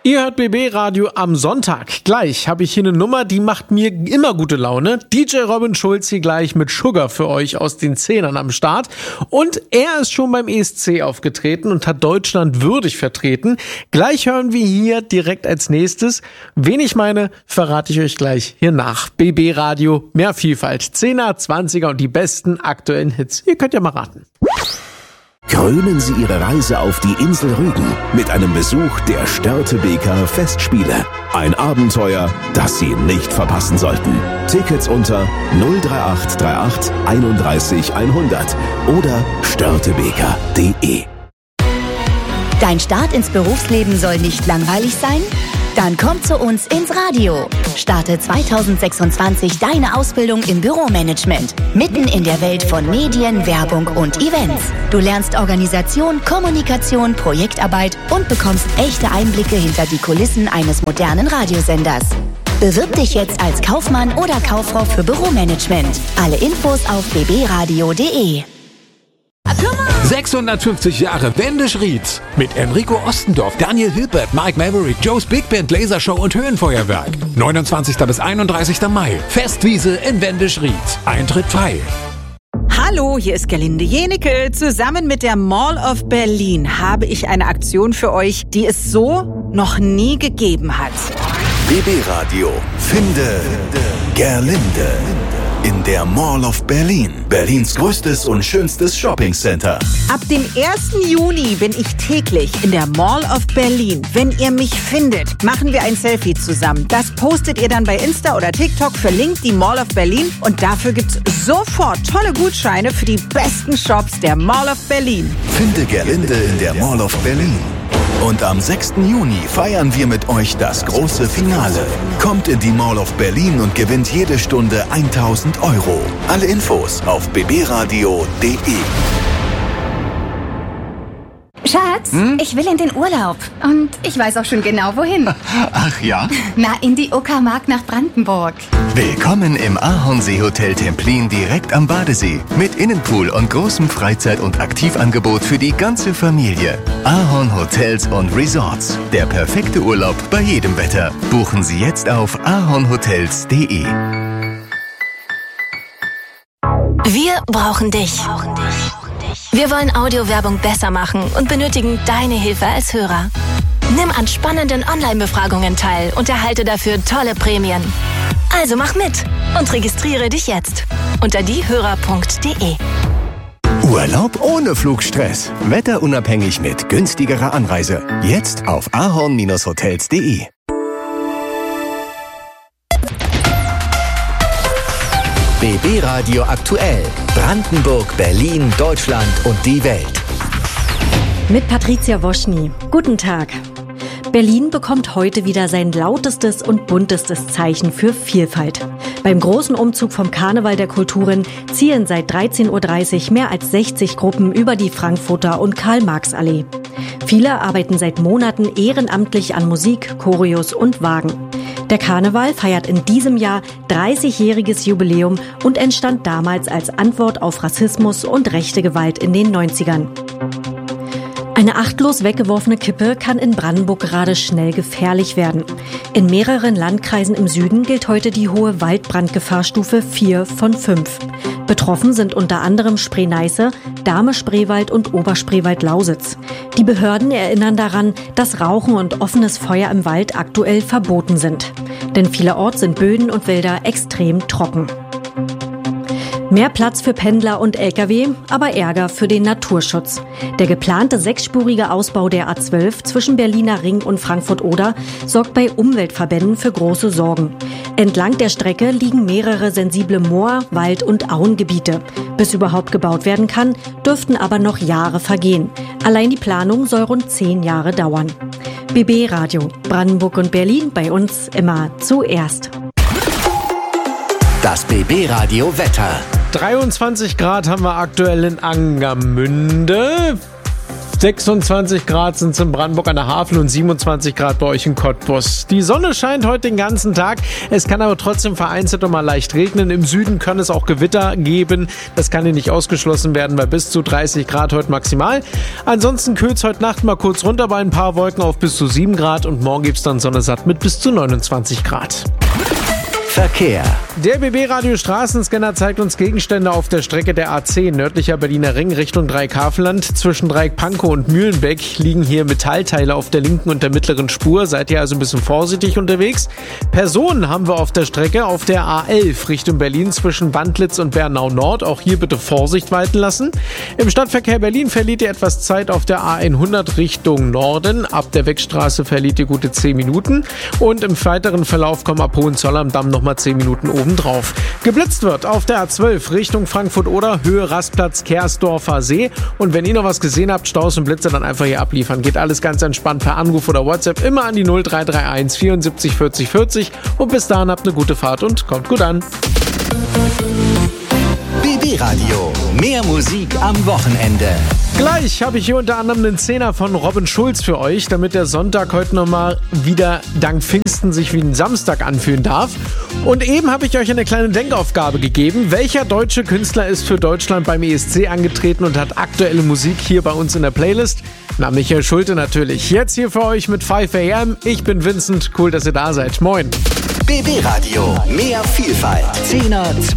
Ihr hört BB Radio am Sonntag. Gleich habe ich hier eine Nummer, die macht mir immer gute Laune. DJ Robin Schulz hier gleich mit Sugar für euch aus den Zehnern am Start. Und er ist schon beim ESC aufgetreten und hat Deutschland würdig vertreten. Gleich hören wir hier direkt als nächstes. Wen ich meine, verrate ich euch gleich hier nach. BB Radio, mehr Vielfalt. 10er, 20er und die besten aktuellen Hits. Ihr könnt ja mal raten. Krönen Sie Ihre Reise auf die Insel Rügen mit einem Besuch der Störtebeker Festspiele. Ein Abenteuer, das Sie nicht verpassen sollten. Tickets unter 03838 31 100 oder störtebeker.de. Dein Start ins Berufsleben soll nicht langweilig sein? Dann komm zu uns ins Radio. Starte 2026 deine Ausbildung im Büromanagement. Mitten in der Welt von Medien, Werbung und Events. Du lernst Organisation, Kommunikation, Projektarbeit und bekommst echte Einblicke hinter die Kulissen eines modernen Radiosenders. Bewirb dich jetzt als Kaufmann oder Kauffrau für Büromanagement. Alle Infos auf bbradio.de. 650 Jahre Wendisch Rietz mit Enrico Ostendorf, Daniel Hilbert, Mike Maverick, Joe's Big Band, Lasershow und Höhenfeuerwerk. 29. bis 31. Mai. Festwiese in Wendisch Rietz. Eintritt frei. Hallo, hier ist Gerlinde Jenecke. Zusammen mit der Mall of Berlin habe ich eine Aktion für euch, die es so noch nie gegeben hat. BB Radio. Finde Gerlinde. In der Mall of Berlin. Berlins größtes und schönstes Shoppingcenter. Ab dem 1. Juni bin ich täglich in der Mall of Berlin. Wenn ihr mich findet, machen wir ein Selfie zusammen. Das postet ihr dann bei Insta oder TikTok, verlinkt die Mall of Berlin und dafür gibt's sofort tolle Gutscheine für die besten Shops der Mall of Berlin. Finde Gerlinde in der Mall of Berlin. Und am 6. Juni feiern wir mit euch das große Finale. Kommt in die Mall of Berlin und gewinnt jede Stunde 1.000 €. Alle Infos auf bbradio.de. Schatz, ich will in den Urlaub. Und ich weiß auch schon genau, wohin. Ach ja? Na, in die Uckermark nach Brandenburg. Willkommen im Ahornsee-Hotel Templin direkt am Badesee. Mit Innenpool und großem Freizeit- und Aktivangebot für die ganze Familie. Ahorn Hotels und Resorts. Der perfekte Urlaub bei jedem Wetter. Buchen Sie jetzt auf ahornhotels.de. Wir brauchen dich. Wir wollen Audiowerbung besser machen und benötigen deine Hilfe als Hörer. Nimm an spannenden Online-Befragungen teil und erhalte dafür tolle Prämien. Also mach mit und registriere dich jetzt unter diehörer.de. Urlaub ohne Flugstress. Wetterunabhängig mit günstigerer Anreise. Jetzt auf ahorn-hotels.de. BB Radio aktuell. Brandenburg, Berlin, Deutschland und die Welt. Mit Patricia Woschny. Guten Tag. Berlin bekommt heute wieder sein lautestes und buntestes Zeichen für Vielfalt. Beim großen Umzug vom Karneval der Kulturen ziehen seit 13:30 Uhr mehr als 60 Gruppen über die Frankfurter und Karl-Marx-Allee. Viele arbeiten seit Monaten ehrenamtlich an Musik, Choreos und Wagen. Der Karneval feiert in diesem Jahr 30-jähriges Jubiläum und entstand damals als Antwort auf Rassismus und rechte Gewalt in den 90ern. Eine achtlos weggeworfene Kippe kann in Brandenburg gerade schnell gefährlich werden. In mehreren Landkreisen im Süden gilt heute die hohe Waldbrandgefahrstufe 4 von 5. Betroffen sind unter anderem Spree-Neiße, Dahme-Spreewald und Oberspreewald-Lausitz. Die Behörden erinnern daran, dass Rauchen und offenes Feuer im Wald aktuell verboten sind. Denn vielerorts sind Böden und Wälder extrem trocken. Mehr Platz für Pendler und Lkw, aber Ärger für den Naturschutz. Der geplante 6-spurige Ausbau der A12 zwischen Berliner Ring und Frankfurt-Oder sorgt bei Umweltverbänden für große Sorgen. Entlang der Strecke liegen mehrere sensible Moor-, Wald- und Auengebiete. Bis überhaupt gebaut werden kann, dürften aber noch Jahre vergehen. Allein die Planung soll rund 10 Jahre dauern. BB Radio, Brandenburg und Berlin, bei uns immer zuerst. Das BB Radio Wetter. 23 Grad haben wir aktuell in Angermünde. 26 Grad sind es in Brandenburg an der Havel und 27 Grad bei euch in Cottbus. Die Sonne scheint heute den ganzen Tag. Es kann aber trotzdem vereinzelt noch mal leicht regnen. Im Süden kann es auch Gewitter geben. Das kann hier nicht ausgeschlossen werden, bei bis zu 30 Grad heute maximal. Ansonsten kühlt es heute Nacht mal kurz runter bei ein paar Wolken auf bis zu 7 Grad und morgen gibt es dann Sonne satt mit bis zu 29 Grad. Verkehr. Der BB-Radio Straßenscanner zeigt uns Gegenstände auf der Strecke der A10 nördlicher Berliner Ring Richtung Dreieckhavelland. Zwischen Dreieck-Pankow und Mühlenbeck liegen hier Metallteile auf der linken und der mittleren Spur. Seid ihr also ein bisschen vorsichtig unterwegs. Personen haben wir auf der Strecke auf der A11 Richtung Berlin zwischen Bandlitz und Bernau Nord. Auch hier bitte Vorsicht walten lassen. Im Stadtverkehr Berlin verliert ihr etwas Zeit auf der A100 Richtung Norden. Ab der Weckstraße verliert ihr gute 10 Minuten. Und im weiteren Verlauf kommen ab Hohenzollern am Damm nochmal 10 Minuten obendrauf. Geblitzt wird auf der A12 Richtung Frankfurt-Oder, Höhe Rastplatz Kersdorfer See. Und wenn ihr noch was gesehen habt, Staus und Blitze, dann einfach hier abliefern. Geht alles ganz entspannt per Anruf oder WhatsApp immer an die 0331 74 40 40. Und bis dahin habt eine gute Fahrt und kommt gut an. BB Radio. Mehr Musik am Wochenende. Gleich habe ich hier unter anderem einen Zehner von Robin Schulz für euch, damit der Sonntag heute nochmal wieder dank Pfingsten sich wie ein Samstag anfühlen darf. Und eben habe ich euch eine kleine Denkaufgabe gegeben. Welcher deutsche Künstler ist für Deutschland beim ESC angetreten und hat aktuelle Musik hier bei uns in der Playlist? Na, Michael Schulte natürlich. Jetzt hier für euch mit 5 AM. Ich bin Vincent. Cool, dass ihr da seid. Moin. BB Radio. Mehr Vielfalt. 10er,